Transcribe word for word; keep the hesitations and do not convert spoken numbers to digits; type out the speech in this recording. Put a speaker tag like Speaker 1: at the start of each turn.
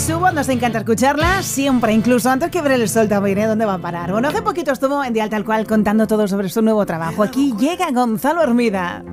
Speaker 1: Su voz nos encanta escucharla siempre, incluso antes que ver el sol también, ¿eh? ¿Dónde va a parar? Bueno, hace poquito estuvo en Dial Tal Cual contando todo sobre su nuevo trabajo. Aquí llega Gonzalo Hermida.